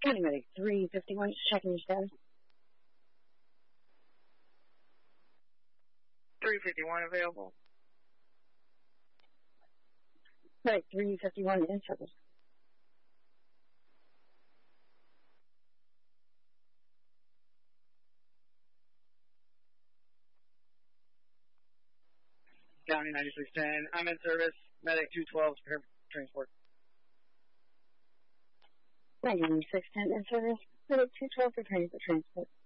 County Medic 351, checking your status. 351 available. Medic 351 in service. County 9610, I'm in service. Medic 212, prepare for transport. 9610 in service. Medic 212 preparing for transport.